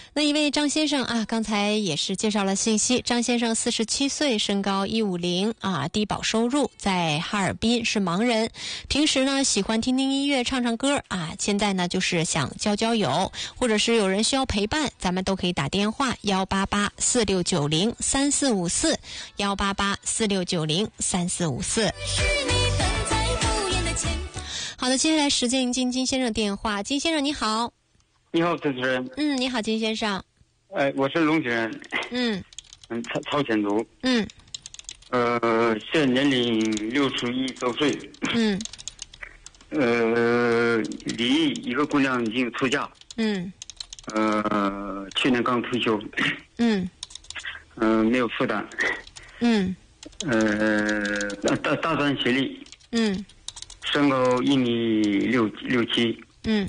那一位张先生啊，刚才也是介绍了信息。张先生47岁，身高150啊，低保收入，在哈尔滨，是盲人。平时呢喜欢听听音乐，唱唱歌啊。现在呢就是想交交友，或者是有人需要陪伴，咱们都可以打电话18846903454 18846903454。好的，接下来时间接金先生电话。金先生你好。 你好，主持人。 你好，金先生。 我是龙井人。朝鲜族。现年龄61周岁。离一个姑娘已经出嫁。去年刚退休。没有负担。大专学历。身高1.67米。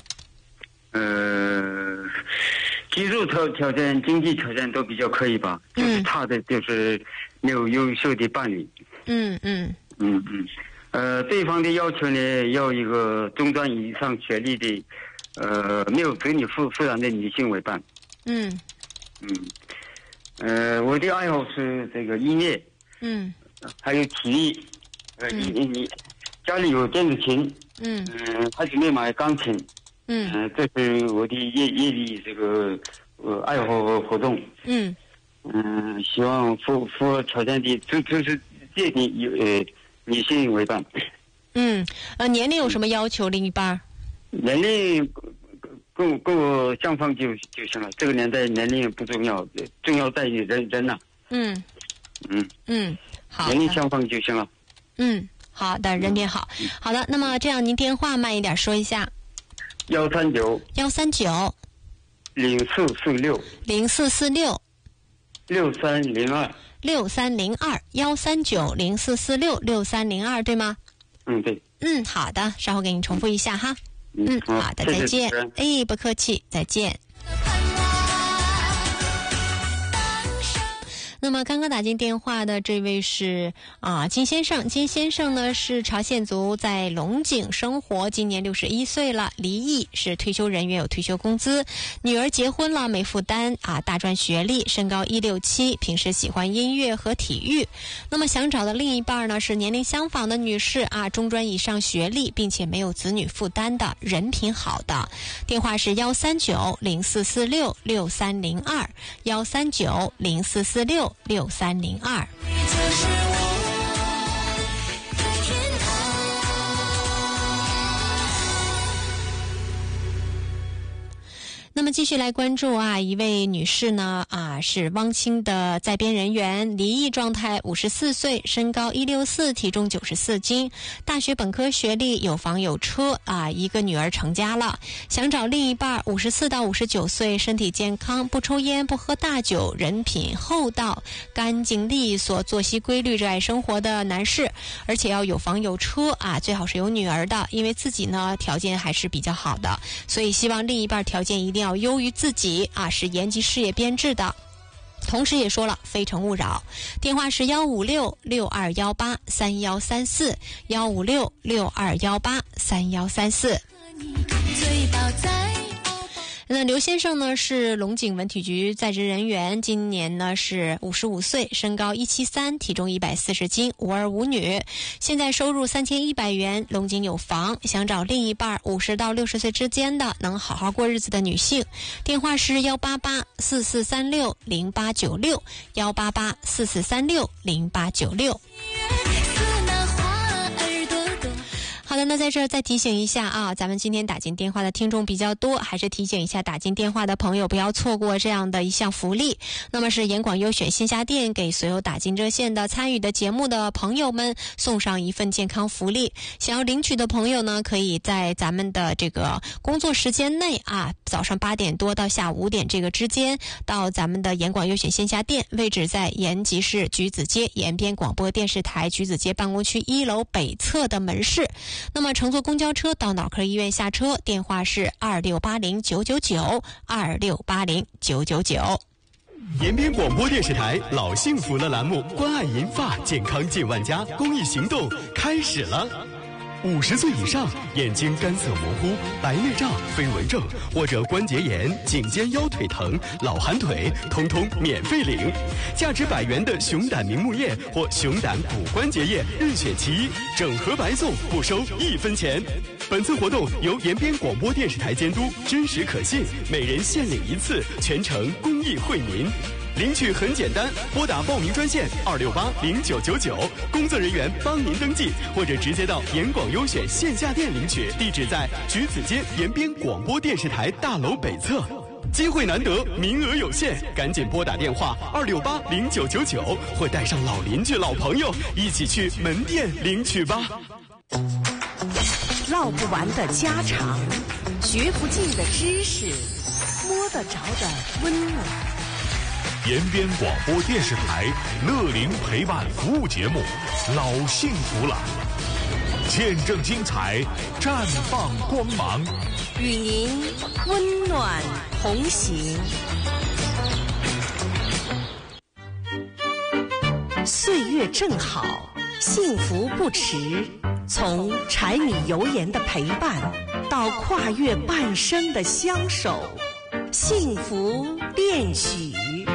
居住条件、经济条件都比较可以吧，就是差的就是没有优秀的伴侣。对方的要求呢，要一个中专以上学历的，没有子女负担的女性为伴。我的爱好是这个音乐，还有体育。你家里有电子琴，还准备买钢琴。这是我的业余这个爱好活动。希望符合条件的就是这女性为伴。 年龄有什么要求？另一半年龄跟我相仿就行了。这个年代年龄不重要，重要在于人呐。好，年龄相仿就行了。 好的，人品好。好的，那么这样您电话慢一点说一下。 139 0446 6302 139 0446 6302，对吗？ 对。 好的，稍后给你重复一下哈。好的，再见。不客气，再见。那么刚刚打进电话的这位是金先生。金先生呢是朝鲜族，在龙井生活，今年61岁了，离异，是退休人员，有退休工资。女儿结婚了，没负担大专学历，身高167，平时喜欢音乐和体育。那么想找的另一半呢是年龄相仿的女士中专以上学历，并且没有子女负担的，人品好的。电话是139 0446 6302 139 0446 6302。那么继续来关注一位女士呢是汪清的在编人员，离异状态，54岁，身高164，体重94斤，大学本科学历，有房有车一个女儿成家了，想找另一半，54到59岁，身体健康，不抽烟不喝大酒，人品厚道，干净利索，作息规律，热爱生活的男士，而且要有房有车最好是有女儿的，因为自己呢条件还是比较好的，所以希望另一半条件一定要优于自己是延吉事业编制的。同时也说了非诚勿扰，电话是156 6218 3134 156 6218 3134。那刘先生呢是龙井文体局在职人员，今年呢是55岁，身高173，体重140斤，无儿无女，现在收入3100元，龙井有房，想找另一半50到60岁之间的，能好好过日子的女性。电话是188 4436 0896 188 4436 0896。好的，那在这儿再提醒一下咱们今天打进电话的听众比较多，还是提醒一下打进电话的朋友不要错过这样的一项福利。那么是严广优选线下店给所有打进热线的参与的节目的朋友们送上一份健康福利。想要领取的朋友呢，可以在咱们的这个工作时间内早上8点多到下午5点这个之间，到咱们的严广优选线下店，位置在延吉市橘子街延边广播电视台橘子街办公区1楼北侧的门市。那么乘坐公交车到脑科医院下车，电话是2680 999 2680 999。 延边广播电视台老幸福了栏目，关爱银发，健康进万家公益行动开始了。 50岁以上，眼睛干涩模糊、白内障、飞蚊症或者关节炎、颈肩腰腿疼、老寒腿，通通免费领。价值100元的熊胆明目液或熊胆骨关节液任选其一，整盒白送，不收1分钱。本次活动由延边广播电视台监督，真实可信，每人限领1次，全程公益惠民。领取很简单，拨打报名专线2680999，工作人员帮您登记，或者直接到延广优选线下店领取，地址在橘子街延边广播电视台大楼北侧。机会难得，名额有限，赶紧拨打电话2680999，或带上老邻居、老朋友一起去门店领取吧。 唠不完的家常，学不尽的知识，摸得着的温暖。 延边广播电视台乐龄陪伴服务节目《老幸福郎》，见证精彩，绽放光芒， 与您温暖同行。岁月正好，幸福不迟。从柴米油盐的陪伴，到跨越半生的相守，幸福恋许。